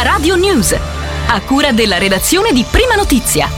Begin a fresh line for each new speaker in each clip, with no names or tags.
Radio News, a cura della redazione di Prima Notizia.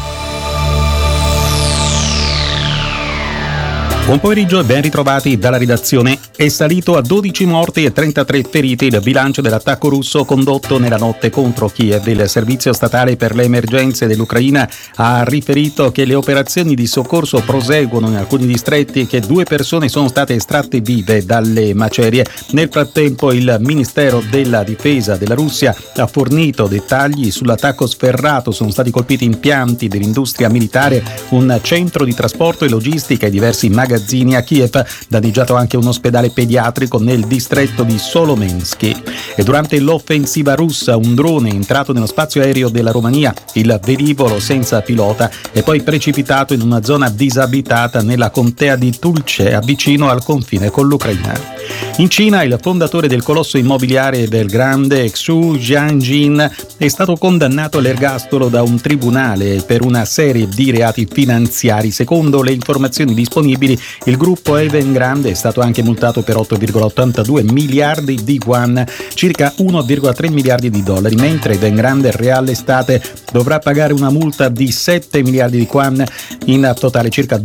Buon pomeriggio e ben ritrovati dalla redazione. È salito a 12 morti e 33 feriti il bilancio dell'attacco russo condotto nella notte contro Kiev. Il Servizio Statale per le Emergenze dell'Ucraina ha riferito che le operazioni di soccorso proseguono in alcuni distretti e che 2 persone sono state estratte vive dalle macerie. Nel frattempo il Ministero della Difesa della Russia ha fornito dettagli sull'attacco sferrato. Sono stati colpiti impianti dell'industria militare, un centro di trasporto e logistica e diversi magazzini a Kiev, danneggiato anche un ospedale pediatrico nel distretto di Solomensky. E durante l'offensiva russa un drone è entrato nello spazio aereo della Romania, il velivolo senza pilota è poi precipitato in una zona disabitata nella contea di Tulce, vicino al confine con l'Ucraina. In Cina il fondatore del colosso immobiliare Evergrande, Xu Jianjin, è stato condannato all'ergastolo da un tribunale per una serie di reati finanziari. Secondo le informazioni disponibili, il gruppo Evergrande è stato anche multato per 8,82 miliardi di yuan, circa 1,3 miliardi di dollari, mentre Evergrande Real Estate dovrà pagare una multa di 7 miliardi di yuan, in totale circa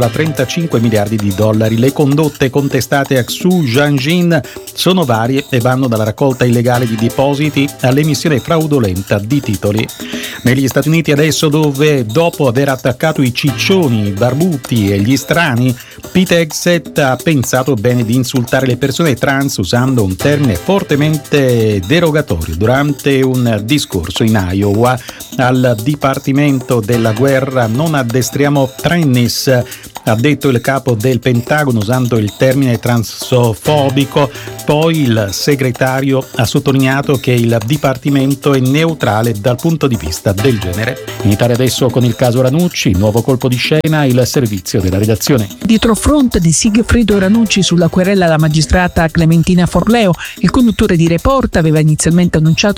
2,35 miliardi di dollari. Le condotte contestate a Xu Jianjin sono varie e vanno dalla raccolta illegale di depositi all'emissione fraudolenta di titoli. Negli Stati Uniti adesso, dove dopo aver attaccato i ciccioni, i barbuti e gli strani, Pete Hegseth ha pensato bene di insultare le persone trans usando un termine fortemente derogatorio durante un discorso in Iowa. Al Dipartimento della Guerra non addestriamo trainees, ha detto il capo del Pentagono usando il termine transfobico. Poi il segretario ha sottolineato che il Dipartimento è neutrale dal punto di vista del genere. In Italia adesso con il caso Ranucci, nuovo colpo di scena, il servizio della redazione.
Dietro front di Sigfrido Ranucci sulla querela alla magistrata Clementina Forleo, il conduttore di Report aveva inizialmente annunciato